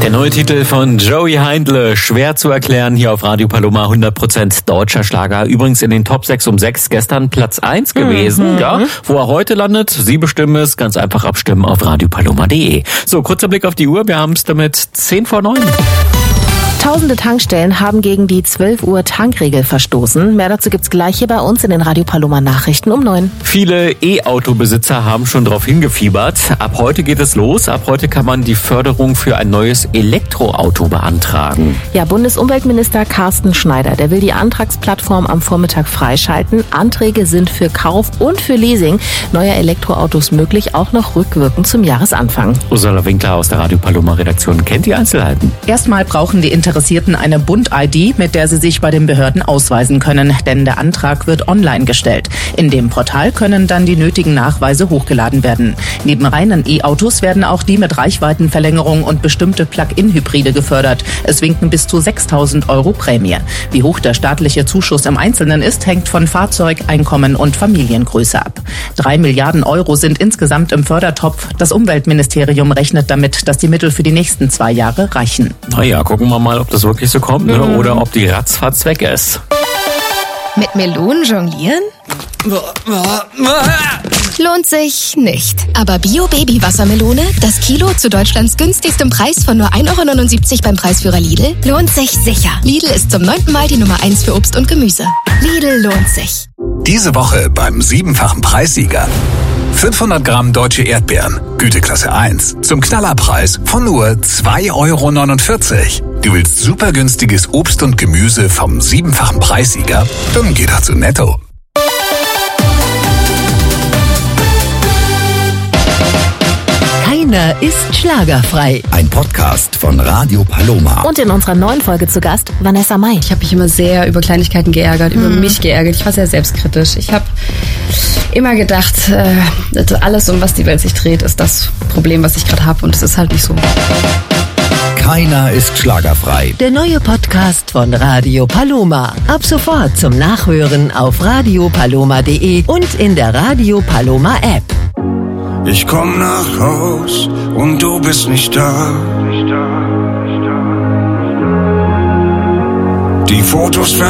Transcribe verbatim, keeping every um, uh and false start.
Der neue Titel von Joey Heindle, schwer zu erklären, hier auf Radio Paloma, hundert Prozent deutscher Schlager. Übrigens in den Top sechs um sechs, gestern Platz eins gewesen. Mhm. Ja, wo er heute landet, Sie bestimmen es, ganz einfach abstimmen auf radiopaloma punkt de. So, kurzer Blick auf die Uhr, wir haben es damit zehn vor neun. Tausende Tankstellen haben gegen die zwölf Uhr Tankregel verstoßen. Mehr dazu gibt's gleich hier bei uns in den Radio Paloma Nachrichten um neun. Viele E-Auto-Besitzer haben schon drauf hingefiebert. Ab heute geht es los. Ab heute kann man die Förderung für ein neues Elektroauto beantragen. Ja, Bundesumweltminister Carsten Schneider, der will die Antragsplattform am Vormittag freischalten. Anträge sind für Kauf und für Leasing neuer Elektroautos möglich, auch noch rückwirkend zum Jahresanfang. Ursula Winkler aus der Radio Paloma Redaktion kennt die Einzelheiten. Erstmal brauchen die Interessierten eine Bund-I D, mit der sie sich bei den Behörden ausweisen können, denn der Antrag wird online gestellt. In dem Portal können dann die nötigen Nachweise hochgeladen werden. Neben reinen E-Autos werden auch die mit Reichweitenverlängerung und bestimmte Plug-in-Hybride gefördert. Es winken bis zu sechstausend Euro Prämie. Wie hoch der staatliche Zuschuss im Einzelnen ist, hängt von Fahrzeug, Einkommen und Familiengröße ab. Drei Milliarden Euro sind insgesamt im Fördertopf. Das Umweltministerium rechnet damit, dass die Mittel für die nächsten zwei Jahre reichen. Naja, gucken wir mal, ob das wirklich so kommt, ne? Mhm. Oder ob die ratzfatz weg ist. Mit Melonen jonglieren? Lohnt sich nicht. Aber Bio-Baby-Wassermelone, das Kilo zu Deutschlands günstigstem Preis von nur ein Euro neunundsiebzig beim Preisführer Lidl, lohnt sich sicher. Lidl ist zum neunten Mal die Nummer eins für Obst und Gemüse. Lidl lohnt sich. Diese Woche beim siebenfachen Preissieger. fünfhundert Gramm deutsche Erdbeeren, Güteklasse eins, zum Knallerpreis von nur zwei Euro neunundvierzig. Du willst super günstiges Obst und Gemüse vom siebenfachen Preissieger? Dann geh doch zu Netto. Keiner ist schlagerfrei. Ein Podcast von Radio Paloma. Und in unserer neuen Folge zu Gast Vanessa Mai. Ich habe mich immer sehr über Kleinigkeiten geärgert, mhm. über mich geärgert. Ich war sehr selbstkritisch. Ich habe immer gedacht, äh, alles, um was die Welt sich dreht, ist das Problem, was ich gerade habe. Und es ist halt nicht so. Keiner ist schlagerfrei. Der neue Podcast von Radio Paloma. Ab sofort zum Nachhören auf radiopaloma punkt de und in der Radio Paloma App. Ich komm nach Haus und du bist nicht da. Die Fotos ver